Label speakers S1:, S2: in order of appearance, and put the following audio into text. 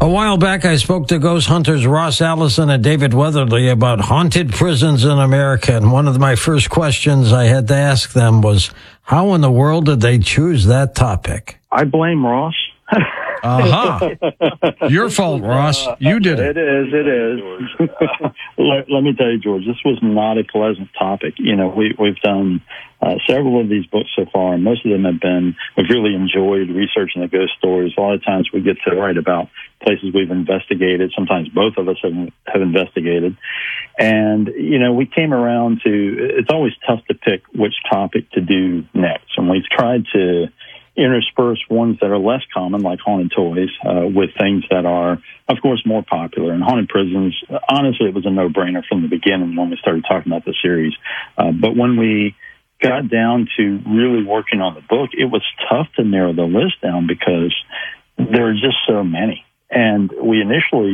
S1: while back, I spoke to ghost hunters Ross Allison and David Weatherly about haunted prisons in America. And one of my first questions I had to ask them was, how in the world did they choose that topic?
S2: I blame Ross.
S3: Your fault, Ross. You did it.
S2: It is. Let me tell you, George, this was not a pleasant topic. You know, we've done several of these books so far, and most of them have been, we've really enjoyed researching the ghost stories. A lot of times we get to write about places we've investigated. Sometimes both of us have investigated. And, you know, we came around to, it's always tough to pick which topic to do next. And we've tried to intersperse ones that are less common, like haunted toys, with things that are, of course, more popular. And haunted prisons, honestly, it was a no-brainer from the beginning when we started talking about the series. But when we got down to really working on the book, it was tough to narrow the list down because there are just so many. And we initially